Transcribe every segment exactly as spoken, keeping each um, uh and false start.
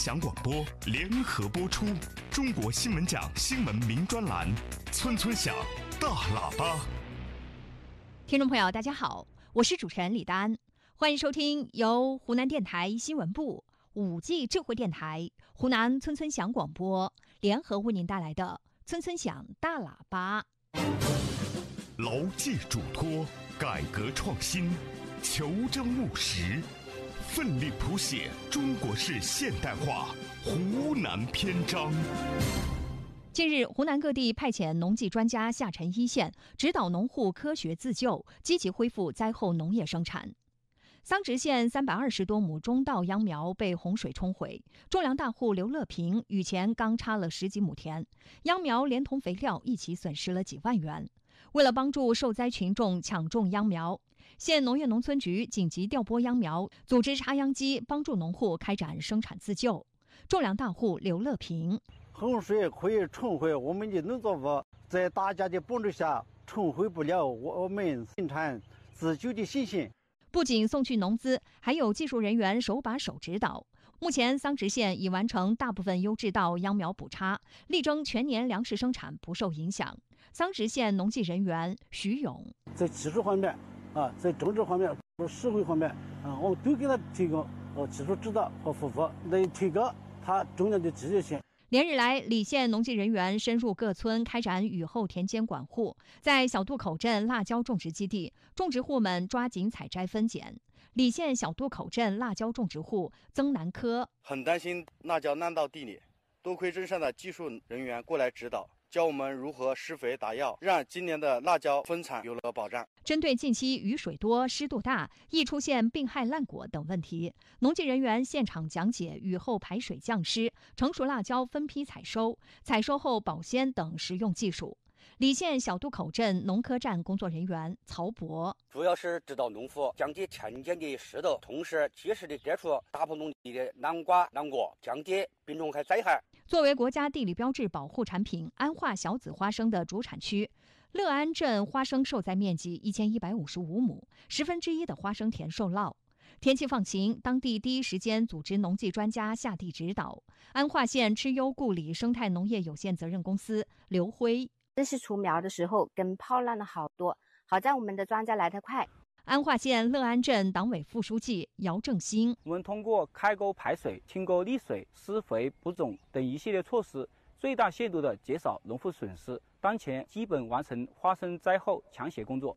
响广播联合播出中国新闻奖新闻名专栏《村村响大喇叭》。 听众朋友，大家好，我是主持人李丹，欢迎收听由湖南电台新闻部、五 G 智慧电台、湖南村村响广播联合为您带来的《村村响大喇叭》。 牢记嘱托，改革创新，求真务实，奋力谱写中国式现代化湖南篇章。 近日，湖南各地派遣农技专家下沉一线，指导农户科学自救，积极恢复灾后农业生产。桑植县三百二十多亩中稻秧苗被洪水冲毁，种粮大户刘乐平雨前刚插了十几亩田，秧苗连同肥料一起损失了几万元。为了帮助受灾群众抢种秧苗，县农业农村局紧急调拨秧苗，组织插秧机帮助农户开展生产自救。种粮大户刘乐平： 洪水可以冲毁我们的农作物，在大家的帮助下，冲毁不了我们生产自救的信心。 不仅送去农资，还有技术人员手把手指导。目前，桑植县已完成大部分优质稻秧苗补插，力争全年粮食生产不受影响。桑植县农技人员徐勇： 在技术方面啊，在政治方面、社会方面啊，我们都给他提供呃技术指导和服务，来提高他种粮的积极性。 连日来，李县农技人员深入各村开展雨后田间管护，在小渡口镇辣椒种植基地，种植户们抓紧采摘分拣。李县小渡口镇辣椒种植户曾南科： 很担心辣椒烂到地里，多亏镇上的技术人员过来指导，教我们如何施肥打药，让今年的辣椒丰产有了保障。 针对近期雨水多、湿度大，易出现病害烂果等问题，农技人员现场讲解雨后排水降湿、成熟辣椒分批采收、采收后保鲜等实用技术。李县小渡口镇农科站工作人员曹博： 主要是指导农户降低田间的湿度，同时及时的接触大棚农地的南瓜、南果，降低病虫害灾害。 作为国家地理标志保护产品安化小籽花生的主产区，乐安镇花生受灾面积一千一百五十五亩，十分之一的花生田受涝。天气放晴，当地第一时间组织农技专家下地指导。安化县吃优故里生态农业有限责任公司刘辉： 这是除苗的时候根泡烂了好多，好在我们的专家来得快。 安化县乐安镇党委副书记姚正兴： 我们通过开沟排水、清沟沥水、施肥补种等一系列措施，最大限度地减少农户损失。当前基本完成花生灾后抢险工作。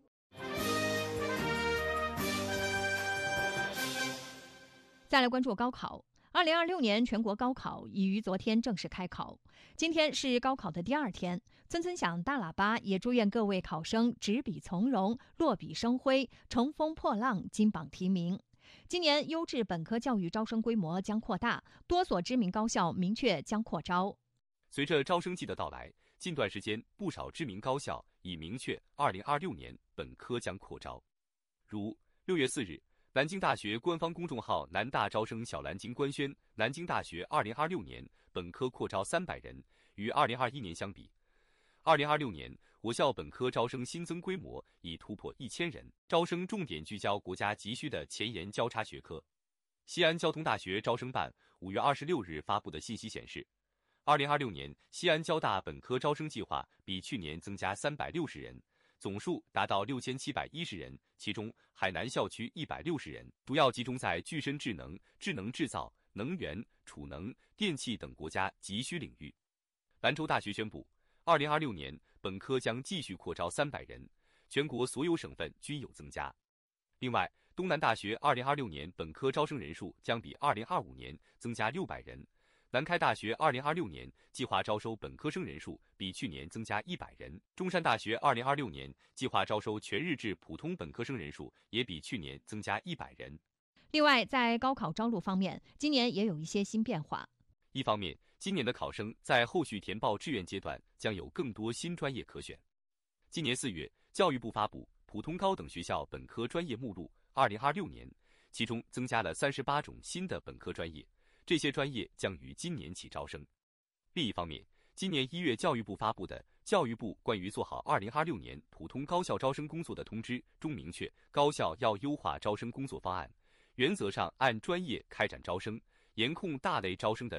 再来关注高考。二零二六年全国高考已于昨天正式开考，今天是高考的第二天。村村响大喇叭也祝愿各位考生执笔从容、落笔生辉、乘风破浪、金榜题名。今年优质本科教育招生规模将扩大，多所知名高校明确将扩招。 随着招生季的到来，近段时间不少知名高校已明确二零二六年本科将扩招。如六月四日，南京大学官方公众号南大招生小蓝鲸官宣，南京大学二零二六年本科扩招三百人，与二零二一年相比，二零二六年我校本科招生新增规模已突破一千人，招生重点聚焦国家急需的前沿交叉学科。西安交通大学招生办五月二十六日发布的信息显示，二零二六年西安交大本科招生计划比去年增加三百六十人，总数达到六千七百一十人，其中海南校区一百六十人，主要集中在具身智能、智能制造、能源、储能、电气等国家急需领域。兰州大学宣布，二零二六年本科将继续扩招三百人，全国所有省份均有增加。另外，东南大学二零二六年本科招生人数将比二零二五年增加六百人。南开大学二零二六年计划招收本科生人数比去年增加一百人，中山大学二零二六年计划招收全日制普通本科生人数也比去年增加一百人。 另外，在高考招录方面，今年也有一些新变化。 一方面，今年的考生在后续填报志愿阶段将有更多新专业可选。今年四月，教育部发布普通高等学校本科专业目录二零二六年，其中增加了三十八种新的本科专业，这些专业将于今年起招生。另一方面，今年一月教育部发布的《教育部关于做好二零二六年普通高校招生工作的通知》中明确，高校要优化招生工作方案，原则上按专业开展招生，严控大类招生的